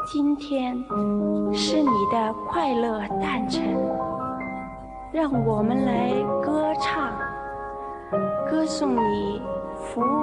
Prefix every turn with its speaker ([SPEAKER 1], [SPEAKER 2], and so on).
[SPEAKER 1] 今天是你的快乐诞辰，让我们来歌唱，歌颂你福